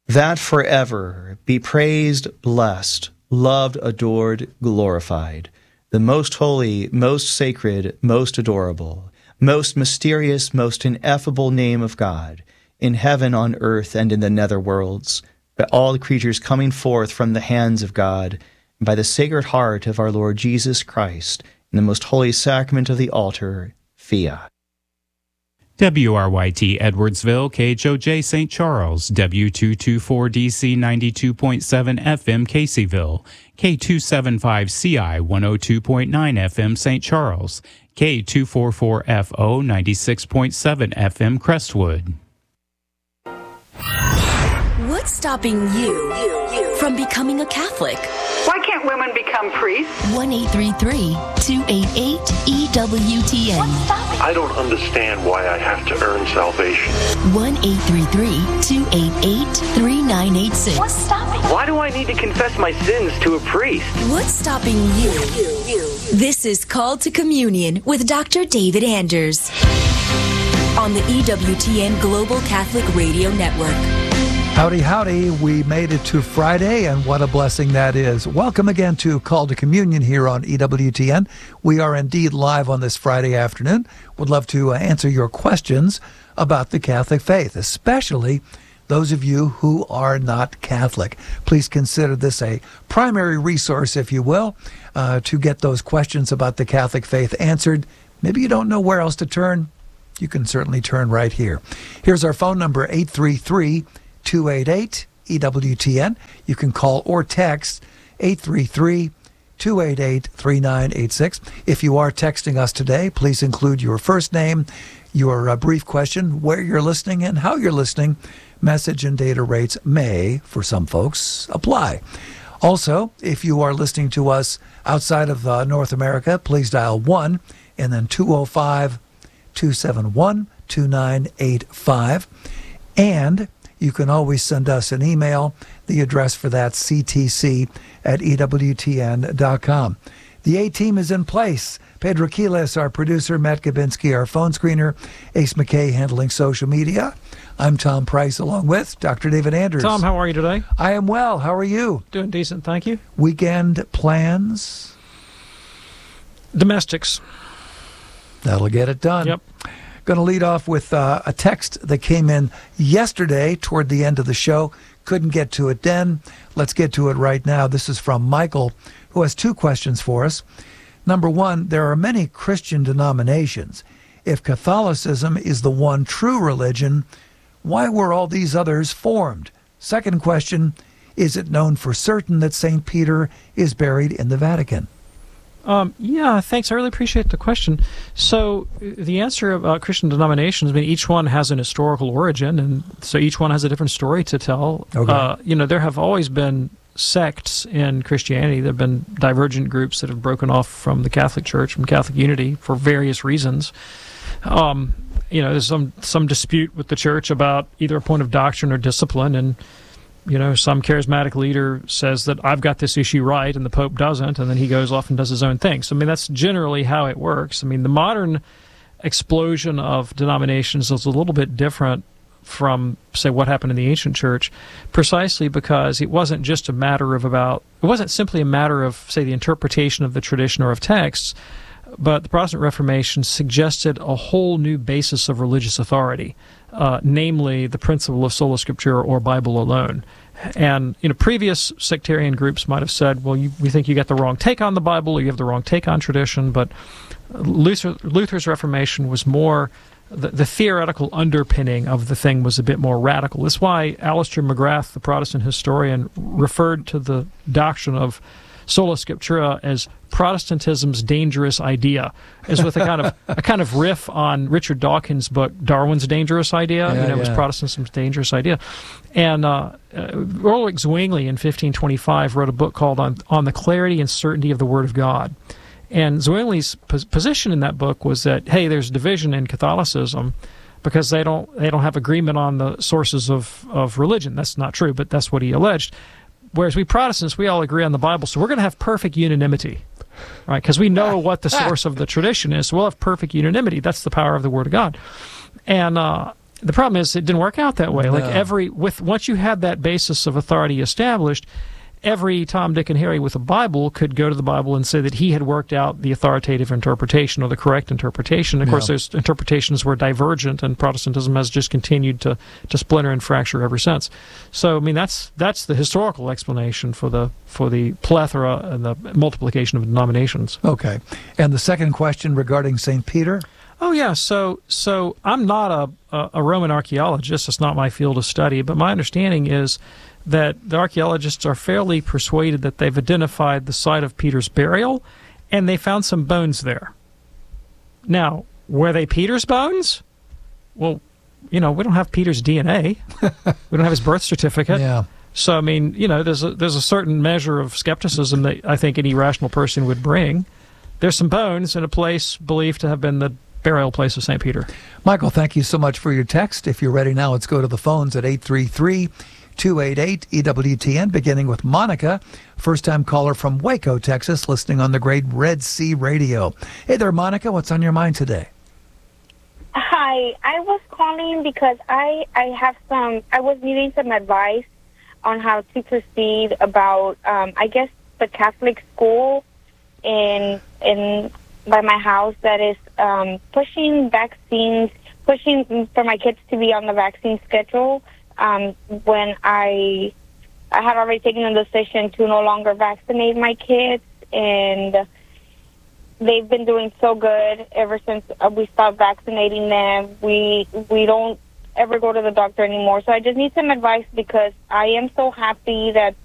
that forever be praised, blessed, loved, adored, glorified, the most holy, most sacred, most adorable, most mysterious, most ineffable name of God, in heaven, on earth, and in the nether worlds, by all the creatures coming forth from the hands of God, and by the sacred heart of our Lord Jesus Christ, in the most holy sacrament of the altar, Fiat. WRYT Edwardsville, KHOJ St. Charles, W224DC 92.7 FM Caseyville, K275CI 102.9 FM St. Charles, K244FO 96.7 FM Crestwood. What's stopping you from becoming a Catholic? Why can't women become priests? 1-833-288-EWTN. I don't understand why I have to earn salvation. 1-833-288-3986. What's stopping? Why do I need to confess my sins to a priest? What's stopping you? This is Called to Communion with Dr. David Anders on the EWTN Global Catholic Radio Network. Howdy, howdy. We made it to Friday, and what a blessing that is. Welcome again to Call to Communion here on EWTN. We are indeed live on this Friday afternoon. Would love to answer your questions about the Catholic faith, especially those of you who are not Catholic. Please consider this a primary resource, if you will, to get those questions about the Catholic faith answered. Maybe you don't know where else to turn. You can certainly turn right here. Here's our phone number, 833-288-EWTN. You can call or text 833-288-3986. If you are texting us today, please include your first name, your brief question, where you're listening and how you're listening. Message and data rates may, for some folks, apply. Also, if you are listening to us outside of North America, please dial 1 and then 205-271-2985. And you can always send us an email. The address for that, ctc@ewtn.com. The A-team is in place. Pedro Quiles, our producer, Matt Gabinski, our phone screener, Ace McKay handling social media. I'm Tom Price, along with Dr. David Anders. Tom, how are you today? I am well. How are you? Doing decent, thank you. Weekend plans? Domestics. That'll get it done. Yep. Going to lead off with a text that came in yesterday toward the end of the show. Couldn't get to it then. Let's get to it right now. This is from Michael, who has two questions for us. Number one, there are many Christian denominations. If Catholicism is the one true religion, why were all these others formed? Second question, is it known for certain that St. Peter is buried in the Vatican? Yeah, thanks. I really appreciate the question. So the answer about Christian denominations, I mean, each one has an historical origin, and so each one has a different story to tell. Okay. There have always been sects in Christianity. There have been divergent groups that have broken off from the Catholic Church, from Catholic unity, for various reasons. There's some dispute with the Church about either a point of doctrine or discipline, and some charismatic leader says that I've got this issue right and the Pope doesn't, and then he goes off and does his own thing. So, I mean, that's generally how it works. I mean, the modern explosion of denominations is a little bit different from, say, what happened in the ancient church, precisely because it wasn't just a matter of it wasn't simply a matter of, say, the interpretation of the tradition or of texts, but the Protestant Reformation suggested a whole new basis of religious authority, namely the principle of sola scriptura, or Bible alone. And previous sectarian groups might have said, well, we think you got the wrong take on the Bible, or you have the wrong take on tradition, but Luther's Reformation was more, the theoretical underpinning of the thing was a bit more radical. That's why Alistair McGrath, the Protestant historian, referred to the doctrine of sola scriptura as Protestantism's dangerous idea, as with a kind of riff on Richard Dawkins' book Darwin's Dangerous Idea. It was Protestantism's dangerous idea. And Ulrich Zwingli in 1525 wrote a book called On the Clarity and Certainty of the Word of God. And Zwingli's position in that book was that, hey, there's division in Catholicism because they don't have agreement on the sources of religion. That's not true, but that's what he alleged. Whereas we Protestants, we all agree on the Bible, so we're going to have perfect unanimity, right? Because we know what the source of the tradition is, so we'll have perfect unanimity. That's the power of the Word of God. And The problem is it didn't work out that way. No. Like once you had that basis of authority established, every Tom, Dick, and Harry with a Bible could go to the Bible and say that he had worked out the authoritative interpretation or the correct interpretation. Of course, those interpretations were divergent, and Protestantism has just continued to splinter and fracture ever since. So, I mean, that's the historical explanation for the plethora and the multiplication of denominations. Okay. And the second question regarding St. Peter? Oh, yeah. So I'm not a Roman archaeologist. It's not my field of study. But my understanding is that the archaeologists are fairly persuaded that they've identified the site of Peter's burial, and they found some bones there. Now, were they Peter's bones? Well, we don't have Peter's DNA. We don't have his birth certificate. Yeah. So, I mean, there's a certain measure of skepticism that I think any rational person would bring. There's some bones in a place believed to have been the burial place of St. Peter. Michael, thank you so much for your text. If you're ready now, let's go to the phones at 833-288-EWTN, beginning with Monica, first-time caller from Waco, Texas, listening on the great Red Sea Radio. Hey there, Monica. What's on your mind today? Hi. I was calling because I was needing some advice on how to proceed about, the Catholic school in by my house that is pushing for my kids to be on the vaccine schedule. When I had already taken a decision to no longer vaccinate my kids, and they've been doing so good ever since we stopped vaccinating them. We don't ever go to the doctor anymore. So I just need some advice because I am so happy that